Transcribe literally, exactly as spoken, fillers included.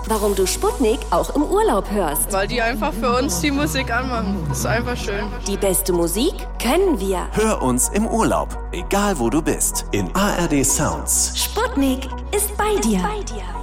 warum du Sputnik auch im Urlaub hörst. Weil die einfach für uns die Musik anmachen. Das ist einfach schön. Die beste Musik können wir. Hör uns im Urlaub, egal wo du bist, in A R D Sounds. Sputnik ist bei dir. Bei dir.